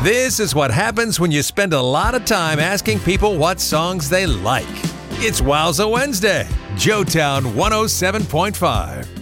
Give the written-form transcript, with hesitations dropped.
This is what happens when you spend a lot of time asking people what songs they like. It's Wowza Wednesday, Joetown 107.5.